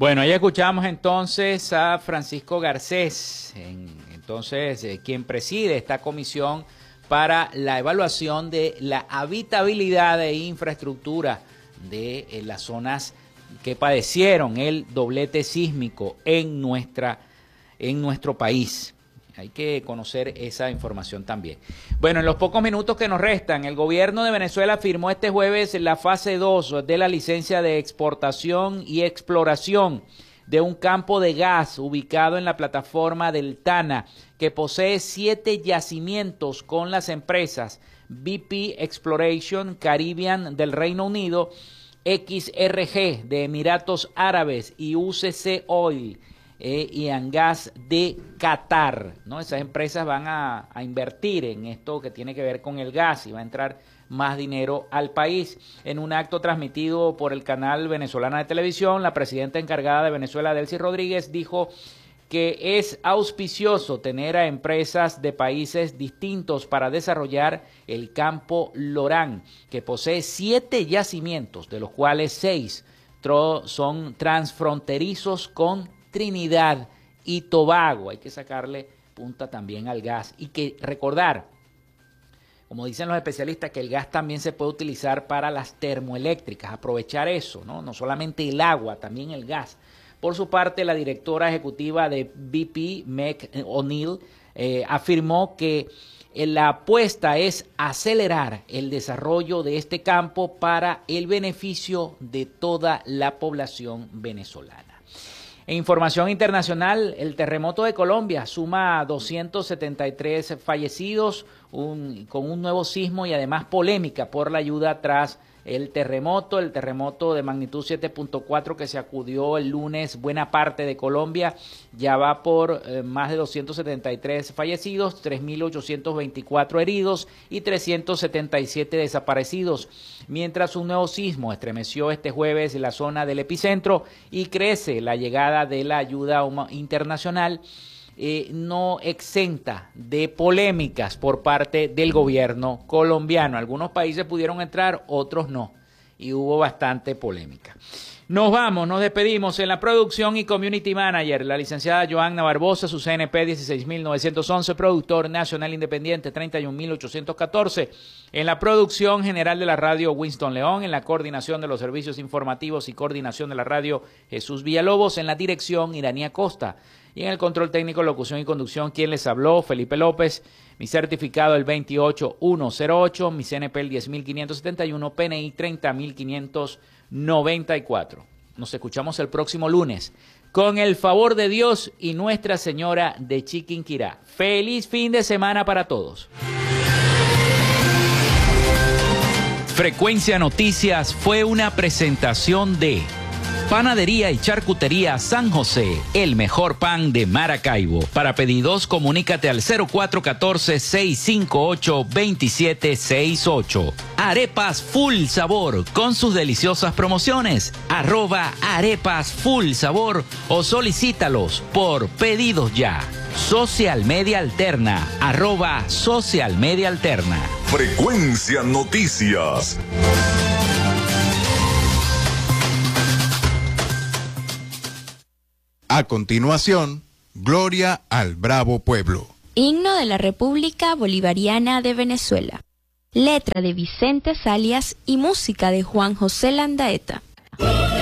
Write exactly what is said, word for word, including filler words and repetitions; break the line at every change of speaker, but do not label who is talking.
Bueno, ahí escuchamos entonces a Francisco Garcés, en, entonces eh, quien preside esta comisión para la evaluación de la habitabilidad e infraestructura de eh, las zonas que padecieron el doblete sísmico en nuestra en nuestro país. Hay que conocer esa información también. Bueno, en los pocos minutos que nos restan, el gobierno de Venezuela firmó este jueves la fase dos de la licencia de exportación y exploración de un campo de gas ubicado en la plataforma del Tana, que posee siete yacimientos con las empresas B P Exploration Caribbean del Reino Unido, X R G de Emiratos Árabes y U C C Oil eh, y Angas de Qatar, ¿no? Esas empresas van a, a invertir en esto que tiene que ver con el gas y va a entrar más dinero al país. En un acto transmitido por el canal venezolana de televisión, la presidenta encargada de Venezuela, Delcy Rodríguez, dijo que es auspicioso tener a empresas de países distintos para desarrollar el campo Lorán, que posee siete yacimientos, de los cuales seis son transfronterizos con Trinidad y Tobago. Hay que sacarle punta también al gas y que recordar, como dicen los especialistas, que el gas también se puede utilizar para las termoeléctricas, aprovechar eso, ¿no? No solamente el agua, también el gas. Por su parte, la directora ejecutiva de B P, Meg O'Neill, eh, afirmó que la apuesta es acelerar el desarrollo de este campo para el beneficio de toda la población venezolana. En información internacional, el terremoto de Colombia suma doscientos setenta y tres fallecidos un, con un nuevo sismo y además polémica por la ayuda tras el terremoto, el terremoto de magnitud siete punto cuatro que se acudió el lunes buena parte de Colombia, ya va por eh, más de doscientos setenta y tres fallecidos, tres mil ochocientos veinticuatro heridos y trescientos setenta y siete desaparecidos, mientras un nuevo sismo estremeció este jueves la zona del epicentro y crece la llegada de la ayuda internacional. Eh, no exenta de polémicas por parte del gobierno colombiano. Algunos países pudieron entrar, otros no, y hubo bastante polémica. Nos vamos, nos despedimos. En la producción y community manager, la licenciada Joanna Barbosa, su C N P dieciséis mil novecientos once, productor nacional independiente treinta y un mil ochocientos catorce. En la producción general de la radio, Winston León. En la coordinación de los servicios informativos y coordinación de la radio, Jesús Villalobos. En la dirección, Iranía Costa. Y en el control técnico, locución y conducción, quien les habló, Felipe López. Mi certificado el veintiocho mil ciento ocho, mi C N P el diez mil quinientos setenta y uno, P N I treinta mil quinientos noventa y cuatro. Nos escuchamos el próximo lunes. Con el favor de Dios y Nuestra Señora de Chiquinquirá. Feliz fin de semana para todos.
Frecuencia Noticias fue una presentación de Panadería y Charcutería San José, el mejor pan de Maracaibo. Para pedidos, comunícate al cero cuatro uno cuatro, seis cinco ocho, dos siete seis ocho. Arepas Full Sabor, con sus deliciosas promociones. Arroba Arepas Full Sabor o solicítalos por pedidos ya. Social Media Alterna, arroba Social Media Alterna.
Frecuencia Noticias.
A continuación, Gloria al Bravo Pueblo.
Himno de la República Bolivariana de Venezuela. Letra de Vicente Salias y música de Juan José Landaeta.